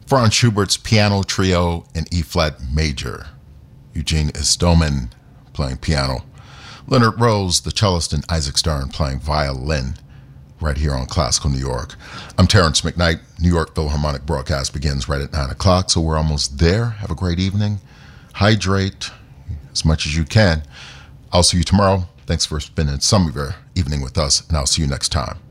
Franz Schubert's Piano Trio in E-flat major. Eugene Istomin playing piano. Leonard Rose, the cellist, and Isaac Stern playing violin right here on Classical New York. I'm Terrence McKnight. New York Philharmonic broadcast begins right at 9 o'clock, so we're almost there. Have a great evening. Hydrate as much as you can. I'll see you tomorrow. Thanks for spending some of your evening with us, and I'll see you next time.